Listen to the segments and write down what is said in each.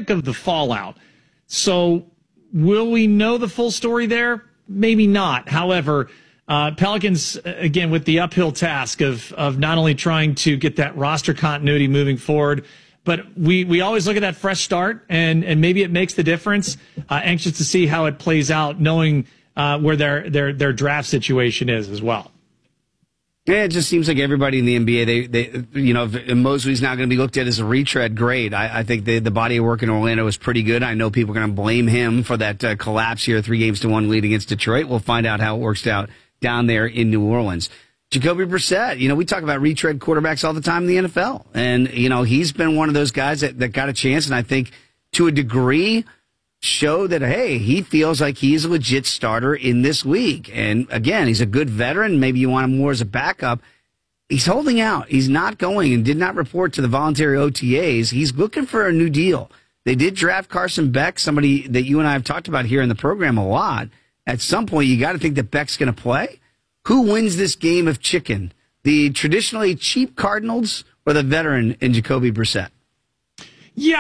thick of the fallout. So will we know the full story there? Maybe not. However, Pelicans, again, with the uphill task of not only trying to get that roster continuity moving forward, but we always look at that fresh start, and maybe it makes the difference. Anxious to see how it plays out, knowing where their draft situation is as well. Yeah, it just seems like everybody in the NBA, if Mosley's now going to be looked at as a retread, great. I think the body of work in Orlando is pretty good. I know people are going to blame him for that collapse here, 3-1 lead against Detroit. We'll find out how it works out down there in New Orleans. Jacoby Brissett, we talk about retread quarterbacks all the time in the NFL. And, he's been one of those guys that got a chance, and I think to a degree show that, hey, he feels like he's a legit starter in this league. And again, he's a good veteran. Maybe you want him more as a backup. He's holding out. He's not going and did not report to the voluntary OTAs. He's looking for a new deal. They did draft Carson Beck, somebody that you and I have talked about here in the program a lot. At some point, you got to think that Beck's going to play. Who wins this game of chicken? The traditionally cheap Cardinals or the veteran in Jacoby Brissett? Yeah,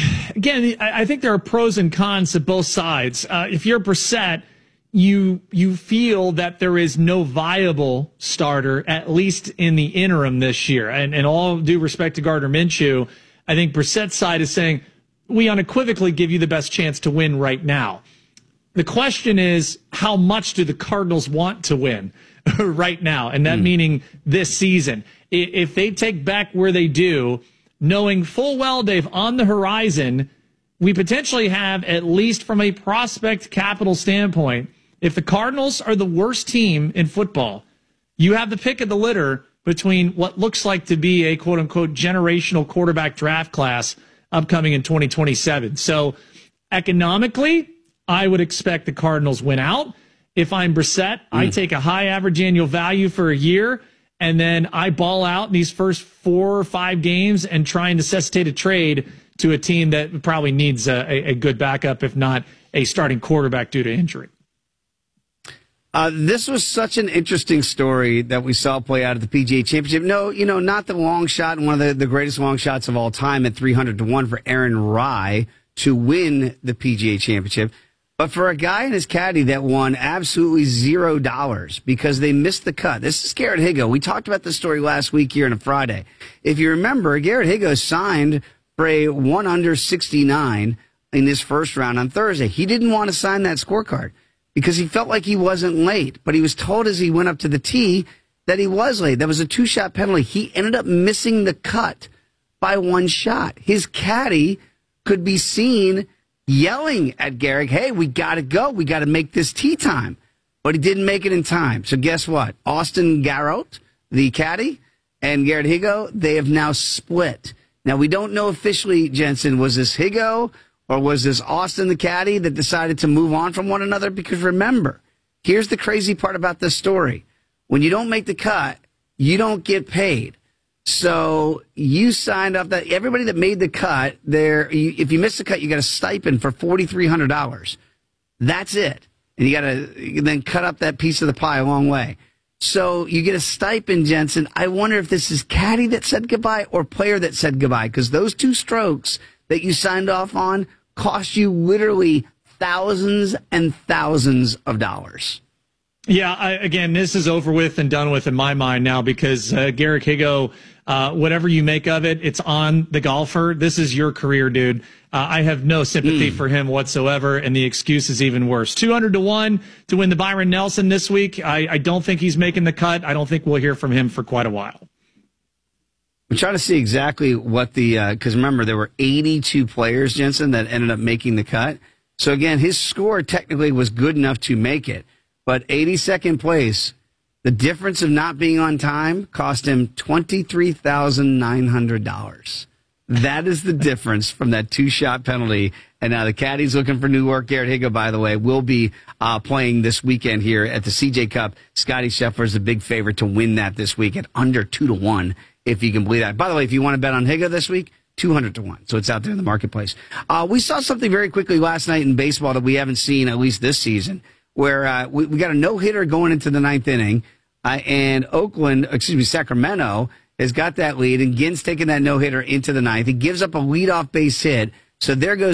I think there are pros and cons to both sides. If you're Brissett, you feel that there is no viable starter, at least in the interim this year. And all due respect to Gardner Minshew, I think Brissett's side is saying, we unequivocally give you the best chance to win right now. The question is, how much do the Cardinals want to win right now? And that meaning this season. If they take back where they do, knowing full well, Dave, on the horizon, we potentially have, at least from a prospect capital standpoint, if the Cardinals are the worst team in football, you have the pick of the litter between what looks like to be a quote-unquote generational quarterback draft class upcoming in 2027. So economically, I would expect the Cardinals win out. If I'm Brissett, I take a high average annual value for a year, and then I ball out in these first 4 or 5 games and try and necessitate a trade to a team that probably needs a good backup, if not a starting quarterback due to injury. This was such an interesting story that we saw play out at the PGA Championship. No, not the long shot, and one of the greatest long shots of all time at 300-1 for Aaron Rai to win the PGA Championship. But for a guy and his caddy that won absolutely $0 because they missed the cut. This is Garrett Higgo. We talked about this story last week here on a Friday. If you remember, Garrett Higgo signed for a 1 under 69 in his first round on Thursday. He didn't want to sign that scorecard because he felt like he wasn't late. But he was told as he went up to the tee that he was late. That was a 2-shot penalty. He ended up missing the cut by 1 shot. His caddy could be seen yelling at Garrett, hey, we got to go. We got to make this tee time. But he didn't make it in time. So guess what? Austin Garrott, the caddy, and Garrett Higgo, they have now split. Now, we don't know officially, Jensen, was this Higgo or was this Austin, the caddy, that decided to move on from one another? Because remember, here's the crazy part about this story. When you don't make the cut, you don't get paid. So you signed up that everybody that made the cut there, if you miss the cut, you got a stipend for $4,300. That's it. And you got to then cut up that piece of the pie a long way. So you get a stipend, Jensen. I wonder if this is caddy that said goodbye or player that said goodbye, because those 2 strokes that you signed off on cost you literally thousands and thousands of dollars. Yeah, again, this is over with and done with in my mind now because Garrett Higgo, whatever you make of it, it's on the golfer. This is your career, dude. I have no sympathy for him whatsoever, and the excuse is even worse. 200-1 to win the Byron Nelson this week. I don't think he's making the cut. I don't think we'll hear from him for quite a while. I'm trying to see exactly what because remember, there were 82 players, Jensen, that ended up making the cut. So again, his score technically was good enough to make it. But 82nd place, the difference of not being on time cost him $23,900. That is the difference from that 2-shot penalty. And now the caddy's looking for new work. Garrett Higgo, by the way, will be playing this weekend here at the CJ Cup. Scotty Scheffler is the big favorite to win that this week at under 2-1, if you can believe that. By the way, if you want to bet on Higgo this week, 200-1. So it's out there in the marketplace. We saw something very quickly last night in baseball that we haven't seen, at least this season, where we got a no-hitter going into the 9th inning, and Sacramento has got that lead, and Ginn's taking that no-hitter into the 9th. He gives up a leadoff base hit, so there goes